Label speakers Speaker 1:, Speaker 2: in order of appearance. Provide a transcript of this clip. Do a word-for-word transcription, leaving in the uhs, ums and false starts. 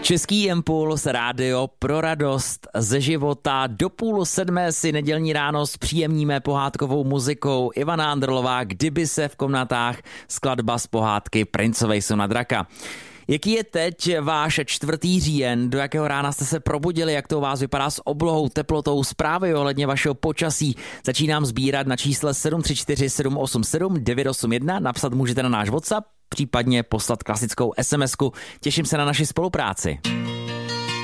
Speaker 1: Český Impuls, rádio pro radost ze života. Do půl sedmé si nedělní ráno zpříjemníme pohádkovou muzikou. Ivana Andrlová, Kdyby se v komnatách, skladba z pohádky Princovej jsou na draka. Jaký je teď váš čtvrtý říjen? Do jakého rána jste se probudili? Jak to u vás vypadá s oblohou, teplotou? Zprávy ohledně vašeho počasí začínám sbírat na čísle sedm tři čtyři sedm osm sedm devět osm jedna. Napsat můžete na náš WhatsApp, případně poslat klasickou es em esku. Těším se na naši spolupráci.